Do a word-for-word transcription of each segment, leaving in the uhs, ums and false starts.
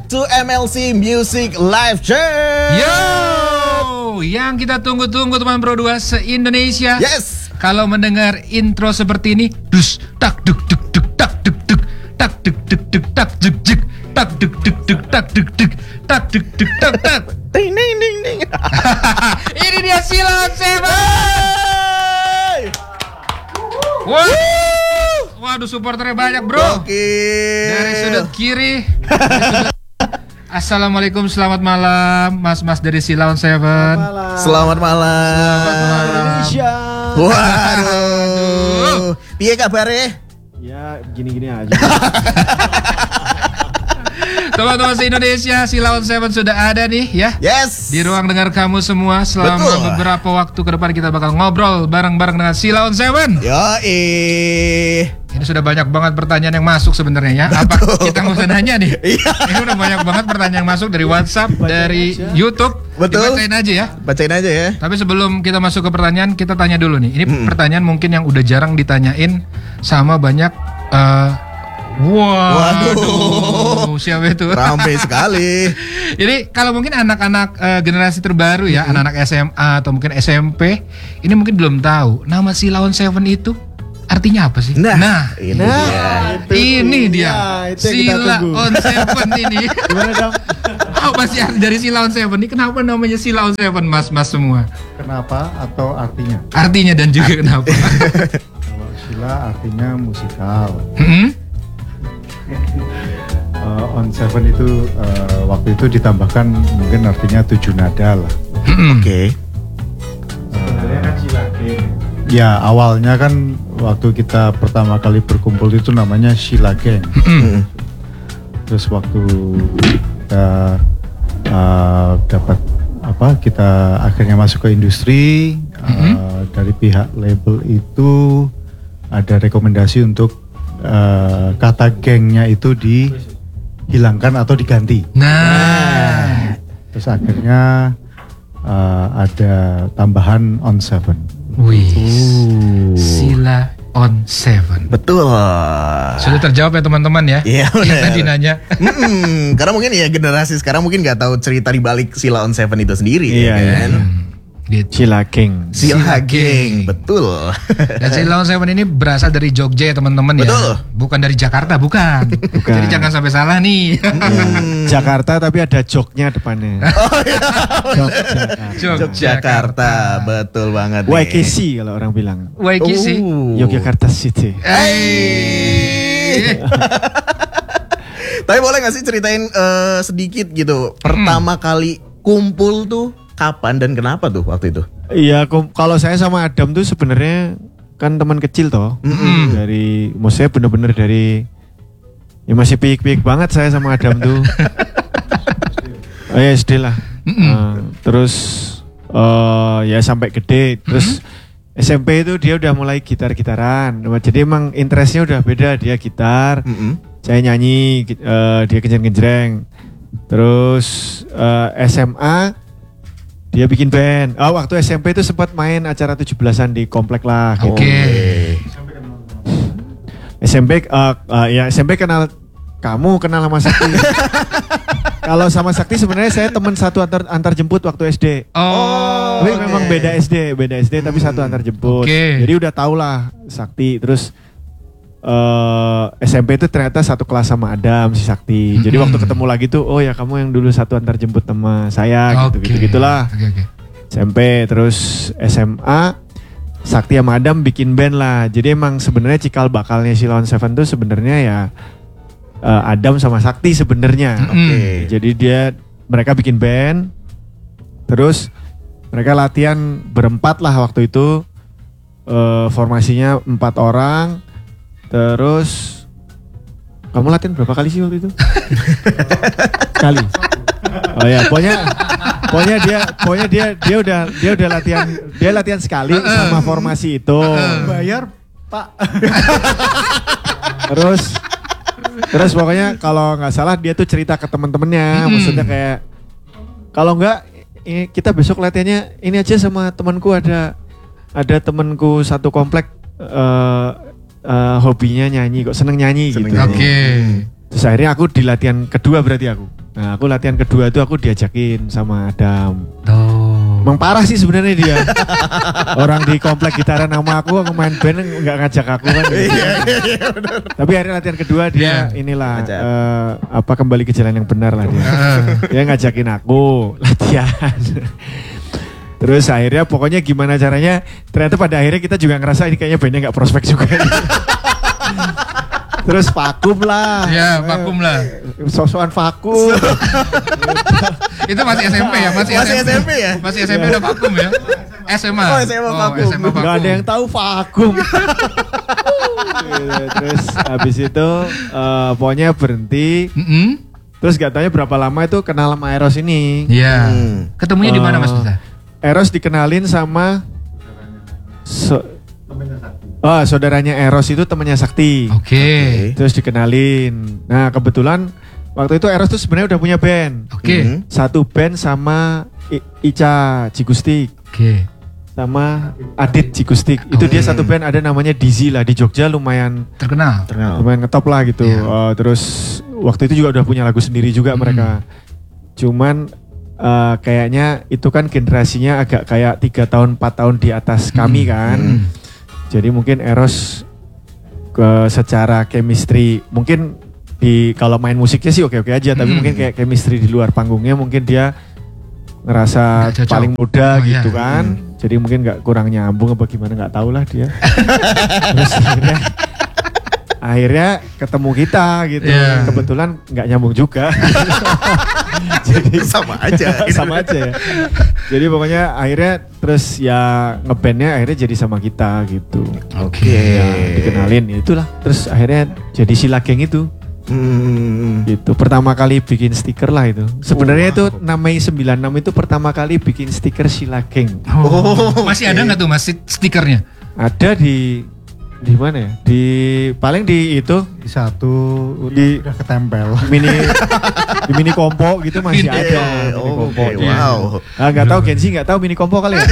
to M L C Music Live Jam. Yo, yang kita tunggu-tunggu teman Pro dua se-Indonesia. Yes. Kalau mendengar intro seperti ini, dus tak duk duk duk tak duk duk tak duk duk duk tak duk duk tak duk duk duk tak duk duk tak duk duk tak tak. Ding ding ding ding. Ini dia Silon Seven. Wah. Waduh, supporternya banyak, bro. Oke. Dari sudut kiri. Dari sudut... Assalamualaikum, selamat malam, mas-mas dari Silon Seven. Selamat malam. Selamat malam. Indonesia. Waduh. Piye kabare? Ya gini-gini aja. Teman-teman se-Indonesia, Silon Seven sudah ada nih ya. Yes. Di ruang dengar kamu semua. Selama Betul. beberapa waktu ke depan kita bakal ngobrol bareng-bareng dengan Silon Seven. Yoi. Ini sudah banyak banget pertanyaan yang masuk sebenarnya ya. Apa kita nggak usah nanya nih? Iya. Ini udah banyak banget pertanyaan yang masuk dari WhatsApp, Bacain dari aja. YouTube. Betul. Dibacain aja ya. Bacain aja ya. Tapi sebelum kita masuk ke pertanyaan, kita tanya dulu nih. Ini Mm-mm. pertanyaan mungkin yang udah jarang ditanyain sama banyak. Uh, Waduh. Waduh, siapa itu? Ramai sekali. Jadi kalau mungkin anak-anak uh, generasi terbaru ya, Mm-hmm. anak-anak S M A atau mungkin S M P, ini mungkin belum tahu nama Silon Seven itu artinya apa sih? Nah, ini Nah, dia. ini dia. Ya, itu yang kita Sila tunggu. on Seven ini. Gimana dong? Apa sih arti dari Sila on Seven ini? Kenapa namanya Sila on Seven, mas-mas semua? Kenapa atau artinya? Artinya dan juga kenapa? Kalau Sila artinya musikal. Hmm? Uh, on Seven itu uh, waktu itu ditambahkan mungkin artinya tujuh nada lah. Hmm. Oke. Ya awalnya kan waktu kita pertama kali berkumpul itu namanya Sheila Gang. Hmm. Terus waktu kita uh, dapat apa kita akhirnya masuk ke industri, uh, dari pihak label itu ada rekomendasi untuk uh, kata gengnya itu dihilangkan atau diganti. Nah, Terus akhirnya uh, ada tambahan on seven. wih, Sila on Seven. Betul. Sudah terjawab ya teman-teman ya? Iya, Yang benar. tadi nanya. Mm-mm, karena mungkin ya generasi sekarang mungkin nggak tahu cerita di balik Sila on Seven itu sendiri, Iya, ya kan? Gitu. Sheila Gang. Sila Sila Gang, Gang. betul. Dan Sila on Seven ini berasal dari Jogja ya teman-teman ya. Betul. Bukan dari Jakarta, bukan. Bukan. Jadi jangan sampai salah nih. Hmm. Jakarta tapi ada joknya depannya. Jogjakarta. Yogyakarta, betul banget. nih. Y K C kalau orang bilang. Waiki sih. Oh. Yogyakarta City. Eh. Tapi boleh gak sih ceritain eh, sedikit gitu, pertama kali kumpul tuh kapan dan kenapa tuh waktu itu? Iya, kom- kalau saya sama Adam tuh sebenarnya kan teman kecil toh. Mm-mm. Dari, maksudnya bener-bener dari, ya masih piik-piik banget saya sama Adam tuh. Oh ya S D lah. Mm-mm. Uh, terus uh, ya sampai gede. Terus S M P itu dia udah mulai gitar-gitaran. Jadi emang interestnya udah beda. Dia gitar, Mm-mm. saya nyanyi, gi- uh, dia kenceng-kenceng. Terus uh, S M A dia bikin band. Oh, waktu S M P itu sempat main acara tujuh belasan di komplek lah. Gitu. Oke. S M P uh, uh, ya S M P kenal kamu kenal sama Sakti. Kalau sama Sakti sebenarnya saya teman satu antar antar jemput waktu S D. Oh. Tapi oke. memang beda S D, beda S D tapi satu antar jemput. Oke. Jadi udah tau lah Sakti. Terus eh S M P itu ternyata satu kelas sama Adam si Sakti. Jadi Mm-mm. waktu ketemu lagi tuh, oh ya kamu yang dulu satu antar jemput sama saya gitu Oke. gitu gitulah. Oke, oke. S M P terus S M A Sakti sama Adam bikin band lah. Jadi emang sebenarnya cikal bakalnya Silon Seven tuh sebenarnya ya eh, Adam sama Sakti sebenarnya. Mm-mm. Oke. Jadi dia mereka bikin band, terus mereka latihan berempat lah waktu itu. Eh, formasinya empat orang. Terus kamu latihan berapa kali sih waktu itu? Sekali. Oh ya, pokoknya pokoknya dia pokoknya dia dia udah dia udah latihan dia latihan sekali sama formasi itu. Bayar, Pak. Terus terus pokoknya kalau nggak salah dia tuh cerita ke teman-temannya, Hmm. maksudnya kayak kalau nggak ini kita besok latihannya ini aja sama temanku ada ada temanku satu komplek eh, eh, hobinya nyanyi kok seneng nyanyi Seneng gitu. nyanyi. Oke. Terus akhirnya aku di latihan kedua berarti aku. Nah, aku latihan kedua itu aku diajakin sama Adam. Oh. Emang parah sih sebenarnya dia. Orang di komplek gitaran sama aku, aku main band nggak ngajak aku kan. Gitu. Tapi hari latihan kedua dia Yeah. inilah Ngajak. eh, apa kembali ke jalan yang benar lah dia. Dia ngajakin aku latihan. Terus akhirnya pokoknya gimana caranya, ternyata pada akhirnya kita juga ngerasa ini kayaknya bandnya nggak prospek juga. Terus vakum lah. Ya, vakum lah. Sosokan vakum. Itu masih S M P ya, masih, Masih S M P ya? Masih S M P udah vakum ya. S M A. Oh, S M A vakum. S M A vakum. Gak ada yang tahu vakum. Gitu, terus habis itu eh, pokoknya berhenti. Mm-mm. Terus gak tanya berapa lama itu kenal sama Eros ini. Iya. Hmm. Ketemunya di mana Mas Eh, Duta? Eros dikenalin sama so- Oh, saudaranya Eros itu temannya Sakti. Oke. Terus dikenalin. Nah, kebetulan waktu itu Eros tuh sebenarnya udah punya band. Oke. Mhm. Satu band sama I- Ica Cigustik Oke. sama Adit Cigustik. Itu dia satu band ada namanya Dizzy lah di Jogja, lumayan Terkenal. Terkenal. lumayan ngetop lah gitu. Iya. Eh, terus waktu itu juga udah punya lagu sendiri juga Hmm. mereka. Cuman eh, kayaknya itu kan generasinya agak kayak tiga tahun empat tahun di atas kami kan. Hmm. Jadi mungkin Eros ke secara chemistry mungkin di kalau main musiknya sih oke-oke aja, tapi Hmm. mungkin kayak chemistry di luar panggungnya mungkin dia ngerasa Nggak cocok. paling muda Oh, gitu iya. kan. Jadi mungkin nggak kurang nyambung apa gimana nggak tahu lah dia. Terus akhirnya akhirnya ketemu kita gitu. Iya. Kebetulan nggak nyambung juga. Jadi Sama aja. sama aja ya. Jadi pokoknya akhirnya terus ya ngebandnya akhirnya jadi sama kita gitu. Oke. Ya, dikenalin ya itulah. Terus akhirnya jadi Sila Geng itu. Hmm. Gitu. Pertama kali bikin stiker lah itu. Sebenarnya Oh, itu enam Mei sembilan puluh enam itu pertama kali bikin stiker Sila Geng. Oh, masih oke. ada nggak tuh Mas sti- stikernya? Ada di di mana ya? Di paling di itu Di satu Di- udah ketempel. mini di mini kompo gitu masih Mini- ada. Mini Oh, kompo. oke. Iya. Wow. Ah, nggak tahu Genzi nggak tahu mini kompo kali ya?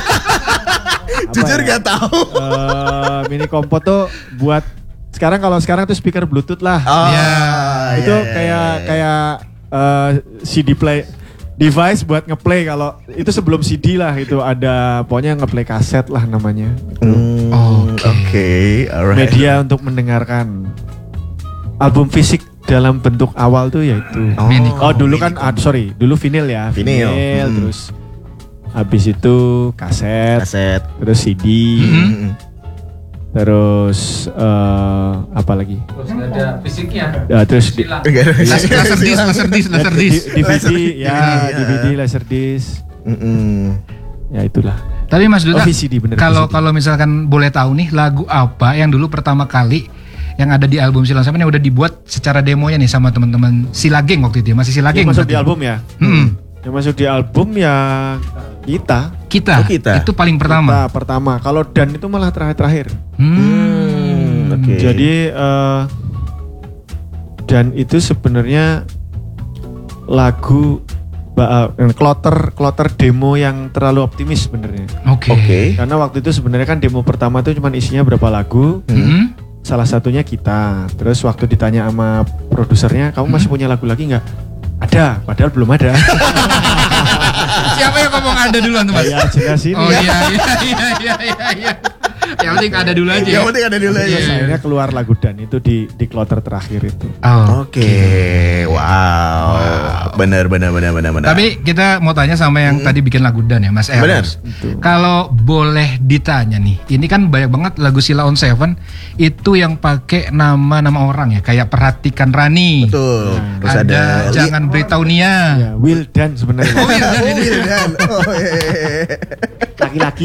Apa Jujur ya? gak tahu. Eh, mini kompo tuh buat sekarang kalau sekarang tuh speaker Bluetooth lah. Oh, Iya. itu iya, iya, kayak iya. kayak eh, C D play device buat ngeplay kalau itu sebelum C D lah itu ada pokoknya ngeplay kaset lah namanya. Hmm, Oke. Oke, alright. Media untuk mendengarkan album fisik dalam bentuk awal tuh yaitu. Oh, Mini Oh dulu mini kan ah, sorry dulu vinyl ya Vinyl. Hmm. terus habis itu kaset, kaset. terus C D, Hmm. terus eh, apa lagi? Terus ada fisiknya. Ya, terus di, Laser disc, laser disc, laser disc. D V D ya, Iya. D V D laser disc. Mm-mm. Ya itulah. Tapi Mas Duta, Oh, V C D bener, kalau V C D. kalau misalkan boleh tahu nih lagu apa yang dulu pertama kali yang ada di album Sila Seven yang udah dibuat secara demonya nih sama teman-teman Sila Geng waktu itu ya, masih Sila Geng. Yang masuk di berarti? album ya? Hmm. Yang masuk di album ya kita. Kita. Oh, kita. Itu paling pertama. Kita pertama. Kalau Dan itu malah terakhir-terakhir. Hmm. Oke. Jadi eh, Dan itu sebenarnya lagu ba- eh, kloter kloter demo yang terlalu optimis sebenarnya. Oke. Oke. Karena waktu itu sebenarnya kan demo pertama itu cuma isinya berapa lagu. Hmm. Salah satunya kita. Terus waktu ditanya sama produsernya, kamu masih punya lagu lagi nggak? Ada, padahal belum ada. Siapa yang ngomong ada duluan tuh Mas? Ya jelas ini. Oh iya iya iya iya iya. iya. Yang penting ada dulu aja. Yang penting ada dulu aja. Terus akhirnya keluar lagu Dan itu di di kloter terakhir itu. Oh. Oke, wow. Benar, benar, benar, benar, benar. Tapi kita mau tanya sama yang tadi bikin lagu Dan ya Mas Eros. Benar. Kalau boleh ditanya nih, ini kan banyak banget lagu Sila on Seven itu yang pakai nama-nama orang ya, kayak Perhatikan Rani. betul. Terus ada, ada, Jangan Beritahu Nia. Ya, Will Dan sebenarnya. Oh iya, Oh, Dan ini. Wildan. Oh, iya, iya, iya. Laki-laki.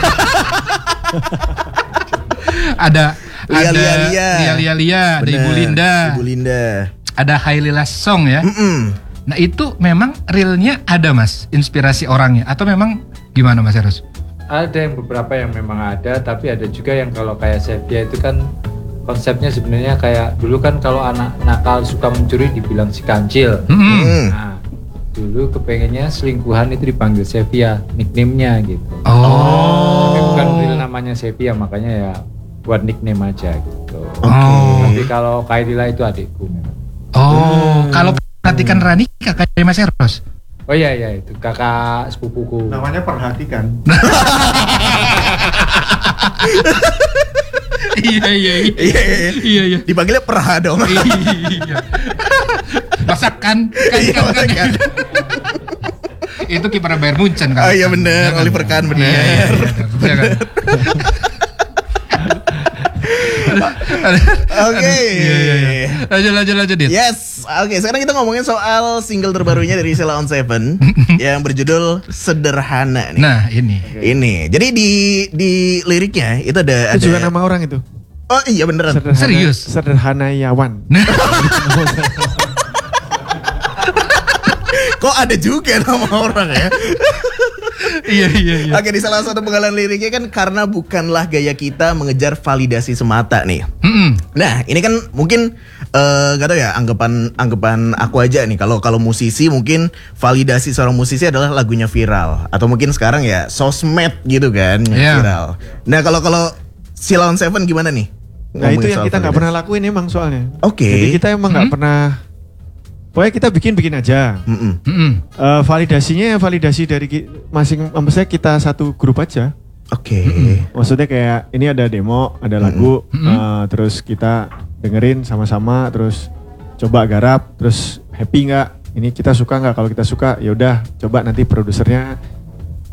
Ada Lia, ada Lia, Lia. Lia Lia Lia, ada Benar, Ibu Linda, Ibu Linda. ada Hailila Song ya. Mm-mm. Nah itu memang realnya ada Mas, inspirasi orangnya atau memang gimana Mas Eros? Ada yang beberapa yang memang ada, tapi ada juga yang kalau kayak Sepia itu kan konsepnya sebenarnya kayak dulu kan kalau anak nakal suka mencuri dibilang si kancil. Mm-mm. Mm. Nah, dulu kepengennya selingkuhan itu dipanggil Sepia, nickname-nya gitu. Oh. Tapi bukan real namanya Sepia, makanya ya buat nickname aja gitu. Oke. Oh. Tapi kalau Kaidila itu adikku memang. Oh, kalau Perhatikan Rani kakaknya Mas Eros. Oh iya iya itu kakak sepupuku. Namanya perhatikan. Iya iya iya. Iya, iya. Iya iya. Dipanggilnya Perha dong. Iya. Masakan kan Iya, kan, kan. masakan. Itu kiper Bayern Munchen kan. Oh iya bener, Oliver Kahn bener. Iya, iya, iya, iya kan? Oke. Iya iya iya. Lanjut lanjut lanjut Dit. Yes, oke. Sekarang kita ngomongin soal single terbarunya dari Sheila on Seven yang berjudul Sederhana nih. Nah ini. Ini, jadi di di liriknya itu ada Itu ada. juga nama orang itu. Oh iya beneran. Sederhana, Serius? Sederhanayawan. Kok ada juga nama orang ya? Iya iya iya. Oke, di salah satu penggalan liriknya kan karena bukanlah gaya kita mengejar validasi semata nih. Mm-mm. Nah, ini kan mungkin eh gak tau ya anggapan anggapan aku aja nih kalau kalau musisi mungkin validasi seorang musisi adalah lagunya viral atau mungkin sekarang ya sosmed gitu kan yang Iya. viral. Nah, kalau kalau Sheila on Seven gimana nih? Nah itu Ngomongin yang soal kita nggak validasi. pernah lakuin emang soalnya. Oke. Jadi kita emang nggak Hmm. pernah. Pokoknya kita bikin-bikin aja. Mm-mm. Mm-mm. Eh, validasinya ya validasi dari ki- masing, maksudnya kita satu grup aja. Oke. Maksudnya kayak ini ada demo, ada lagu, Mm-mm. eh, terus kita dengerin sama-sama, terus coba garap, terus happy nggak? Ini kita suka nggak? Kalau kita suka, ya udah coba nanti produsernya